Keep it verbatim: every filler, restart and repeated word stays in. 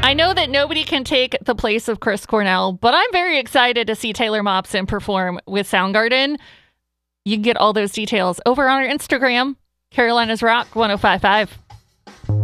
I know that nobody can take the place of Chris Cornell, but I'm very excited to see Taylor Momsen perform with Soundgarden. You can get all those details over on our Instagram, Carolina's Rock ten fifty-five.